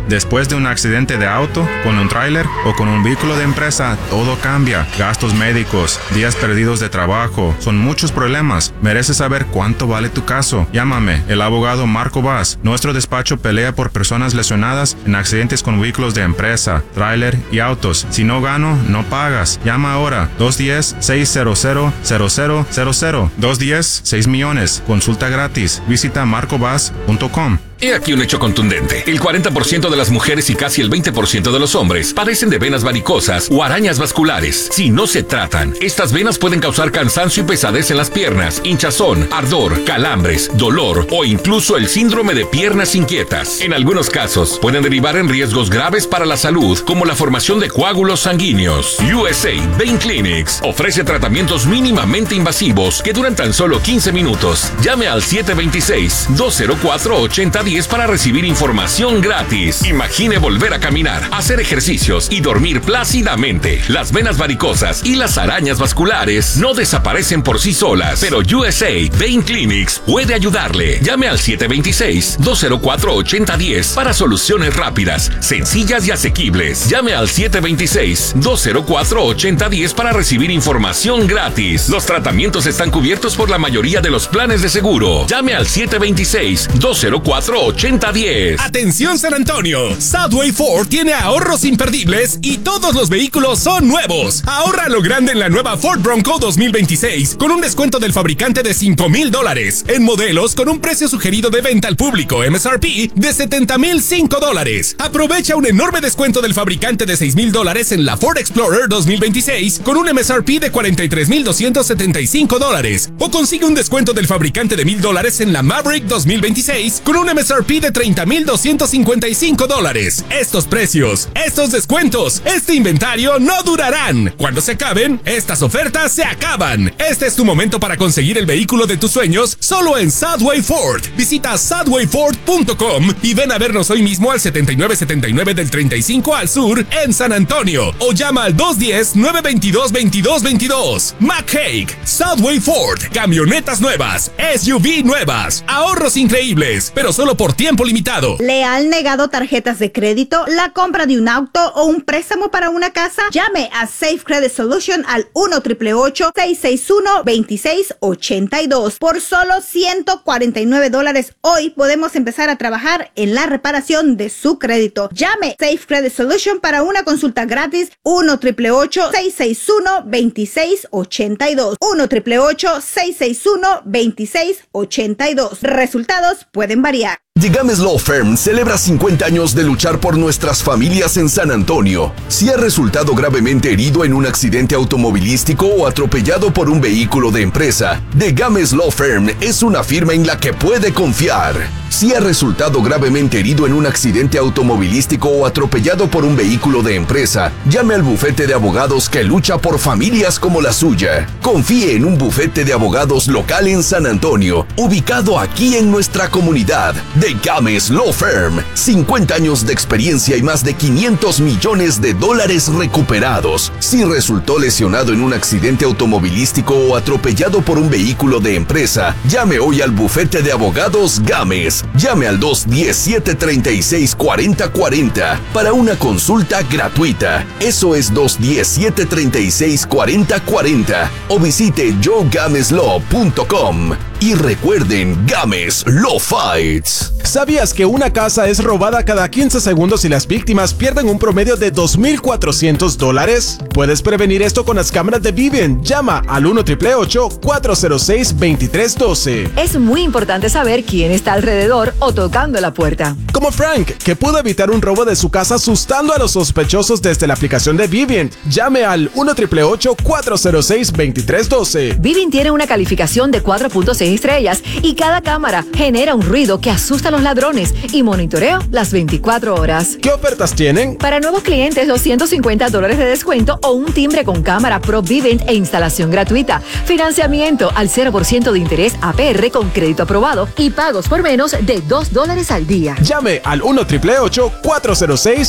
Después de un accidente de auto, con un tráiler o con un vehículo de empresa, todo cambia. Gastos médicos, días perdidos de trabajo, son muchos problemas. Mereces saber cuánto vale tu caso. Llámame, el abogado Marco Vaz. Nuestro despacho pelea por personas lesionadas en accidentes con vehículos de empresa, tráiler y autos. Si no gano, no pagas. Llama ahora. 210-600-0000. 210-6 millones. Consulta gratis. Visita marcovaz.com. He aquí un hecho contundente. El 40% de las mujeres y casi el 20% de los hombres padecen de venas varicosas o arañas vasculares. Si no se tratan, estas venas pueden causar cansancio y pesadez en las piernas, hinchazón, ardor, calambres, dolor o incluso el síndrome de piernas inquietas. En algunos casos, pueden derivar en riesgos graves para la salud, como la formación de coágulos sanguíneos. USA Vein Clinics ofrece tratamientos mínimamente invasivos que duran tan solo 15 minutos. Llame al 726-204-8010 para recibir información gratis. Imagine volver a caminar, hacer ejercicios y dormir plácidamente. Las venas varicosas y las arañas vasculares no desaparecen por sí solas, pero USA Vein Clinics puede ayudarle. Llame al 726-204-8010 para soluciones rápidas, sencillas y asequibles. Llame al 726-204-8010 para recibir información gratis. Los tratamientos están cubiertos por la mayoría de los planes de seguro. Llame al 726-204-8010. Atención San Antonio, Southway Ford tiene ahorros imperdibles y todos los vehículos son nuevos. Ahorra lo grande en la nueva Ford Bronco 2026 con un descuento del fabricante de $5,000 en modelos con un precio sugerido de venta al público MSRP de $70,005. Aprovecha un enorme descuento del fabricante de $6,000 en la Ford Explorer 2026 con un MSRP de $43,275 o consigue un descuento del fabricante de $1,000 en la Maverick 2026 con un MSRP de $30,255. Estos precios, estos descuentos, este inventario no durarán. Cuando se acaben, estas ofertas se acaban. Este es tu momento para conseguir el vehículo de tus sueños solo en Southway Ford. Visita southwayford.com y ven a vernos hoy mismo al 7979 del 35 al sur en San Antonio o llama al 210-922-2222. McHake, Southway Ford, camionetas nuevas, SUV nuevas, ahorros increíbles, pero solo por tiempo limitado. ¿Le han negado tarjetas de crédito, la compra de un auto o un préstamo para una casa? Llame a Safe Credit Solution al 1-888-661-2682. Por solo $149 hoy podemos empezar a trabajar en la reparación de su crédito. Llame Safe Credit Solution para una consulta gratis. 1-888-661-2682. 1-888-661-2682. Resultados pueden variar. The Games Law Firm celebra 50 años de luchar por nuestras familias en San Antonio. Si has resultado gravemente herido en un accidente automovilístico o atropellado por un vehículo de empresa, The Games Law Firm es una firma en la que puede confiar. Si has resultado gravemente herido en un accidente automovilístico o atropellado por un vehículo de empresa, llame al bufete de abogados que lucha por familias como la suya. Confíe en un bufete de abogados local en San Antonio, ubicado aquí en nuestra comunidad. The Games Law Firm, 50 años de experiencia y más de $500 millones recuperados. Si resultó lesionado en un accidente automovilístico o atropellado por un vehículo de empresa, llame hoy al bufete de abogados Games. Llame al 210-736-4040 para una consulta gratuita. Eso es 210-736-4040 o visite joegameslaw.com. Y recuerden, Games Law Fights. ¿Sabías que una casa es robada cada 15 segundos y las víctimas pierden un promedio de $2,400? Puedes prevenir esto con las cámaras de Vivint. Llama al 1-888-406-2312. Es muy importante saber quién está alrededor o tocando la puerta. Como Frank, que pudo evitar un robo de su casa asustando a los sospechosos desde la aplicación de Vivint. Llame al 1-888-406-2312. Vivint tiene una calificación de 4.6 estrellas y cada cámara genera un ruido que asusta a los ladrones y monitoreo las 24 horas. ¿Qué ofertas tienen? Para nuevos clientes, $250 de descuento o un timbre con cámara Pro Vivint e instalación gratuita. Financiamiento al 0% de interés APR con crédito aprobado y pagos por menos de $2 al día. Llame al 1-888-406